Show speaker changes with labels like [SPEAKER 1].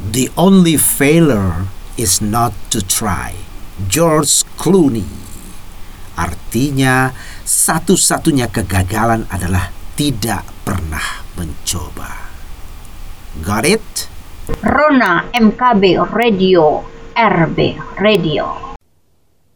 [SPEAKER 1] The only failure is not to try. George Clooney. Artinya, satu-satunya kegagalan adalah tidak pernah mencoba. Got it?
[SPEAKER 2] Rona MKB Radio, RB Radio.